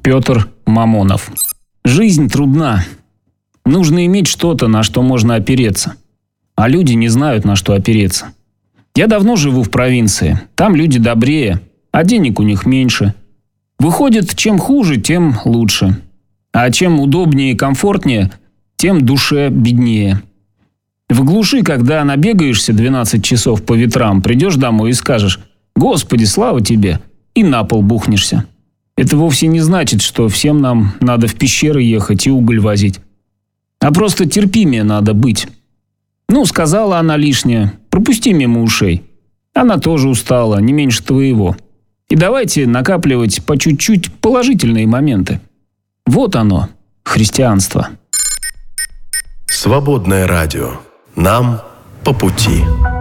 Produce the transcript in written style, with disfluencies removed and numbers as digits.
Петр Мамонов. Жизнь трудна. Нужно иметь что-то, на что можно опереться. А люди не знают, на что опереться. Я давно живу в провинции. Там люди добрее, а денег у них меньше. Выходит, чем хуже, тем лучше. А чем удобнее и комфортнее, тем душе беднее. В глуши, когда набегаешься 12 часов по ветрам, придешь домой и скажешь: «Господи, слава тебе!» и на пол бухнешься. Это вовсе не значит, что всем нам надо в пещеры ехать и уголь возить. А просто терпимее надо быть. Ну, сказала она лишнее, пропусти мимо ушей. Она тоже устала, не меньше твоего. И давайте накапливать по чуть-чуть положительные моменты. Вот оно, христианство. Свободное радио. Нам по пути.